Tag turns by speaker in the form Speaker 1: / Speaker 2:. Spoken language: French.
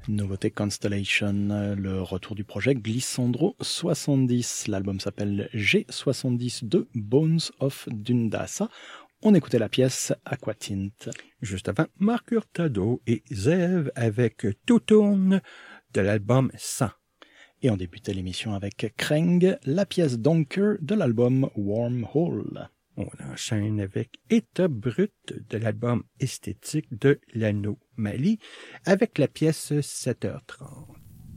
Speaker 1: Nouveauté Constellation, le retour du projet Glissandro 70. L'album s'appelle G72 Bones of Dundasa. On écoutait la pièce Aquatint.
Speaker 2: Juste avant, Marc Hurtado et Zev avec Tout tourne de l'album 100.
Speaker 1: Et on débutait l'émission avec Kreng, la pièce Donker de l'album Wormhole.
Speaker 2: On enchaîne avec État brut de l'album Esthétique de l'Anomalie avec la pièce 7h30.